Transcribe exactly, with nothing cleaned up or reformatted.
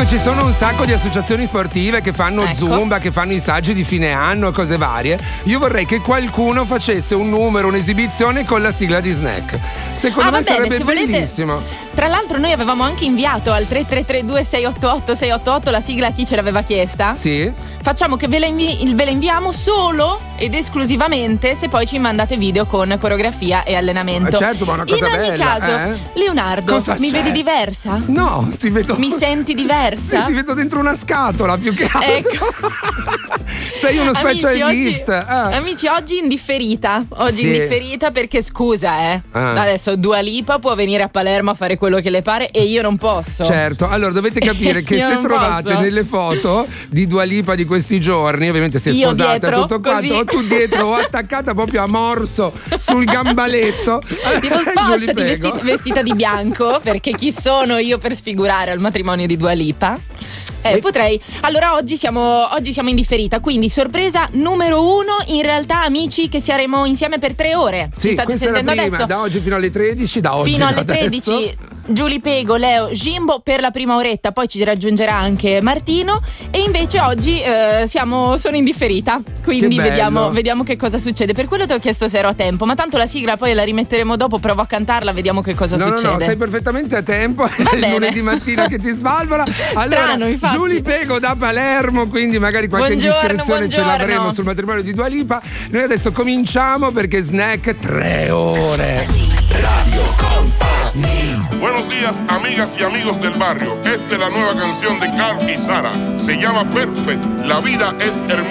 Comunque ci sono un sacco di associazioni sportive che fanno Ecco. Zumba, che fanno i saggi di fine anno e cose varie. Io vorrei che qualcuno facesse un numero, un'esibizione con la sigla di Snack. Secondo Ah, me va bene, sarebbe se volete- bellissimo. Tra l'altro noi avevamo anche inviato al tre tre tre due sei otto otto sei otto otto la sigla a chi ce l'aveva chiesta. Sì? Facciamo che ve la, invi- ve la inviamo solo ed esclusivamente se poi ci mandate video con coreografia e allenamento. Eh, certo, ma una cosa In ogni bella, caso, eh? Leonardo, Cosa mi c'è? vedi diversa? No, ti vedo. Mi senti diversa? Sì, ti vedo dentro una scatola più che altro. Ecco. Sei uno special Amici, oggi- gift. Ah. Amici, oggi in differita. Oggi Sì. in differita perché scusa, eh. Ah. Adesso Dua Lipa può venire a Palermo a fare quello che le pare e io non posso. Certo, allora dovete capire che Io se non trovate posso. nelle foto di Dua Lipa di questi giorni, ovviamente si è Io sposata dietro, tutto quanto, così. o tu dietro o attaccata proprio a morso sul gambaletto. Tipo Giulia spostati Pego. vestita, vestita di bianco perché chi sono io per sfigurare al matrimonio di Dua Lipa? Eh, E- potrei. Allora oggi siamo, oggi siamo in differita, quindi sorpresa numero uno, in realtà amici che saremo insieme per tre ore. Sì, Ci state questa è la sentendo prima, adesso? da oggi fino alle tredici, da oggi Fino da alle adesso. tredici Giulia Pego, Leo, Jimbo per la prima oretta, poi ci raggiungerà anche Martino e invece oggi eh, siamo, sono in differita, quindi Che bello. vediamo, vediamo che cosa succede. Per quello ti ho chiesto se ero a tempo, ma tanto la sigla poi la rimetteremo dopo, provo a cantarla, vediamo che cosa No, succede. no, no, sei perfettamente a tempo. È il bene. lunedì mattina che ti svalvola. Allora, Strano, infatti. Giulia Pego da Palermo, quindi magari qualche Buongiorno, indiscrezione ce buongiorno. l'avremo sul matrimonio di Dua Lipa. Noi adesso cominciamo perché Snack tre ore. Radio Company. Buenos días, amigas y amigos del barrio. Esta es la nueva canción de Carl y Sara. Se llama Perfect. La vida es hermosa.